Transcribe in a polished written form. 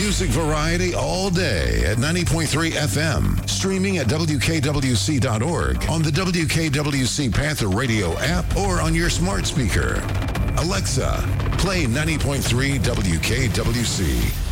Music variety all day at 90.3 FM. Streaming at WKWC.org, on the WKWC Panther Radio app, or on your smart speaker. Alexa, play 90.3 WKWC.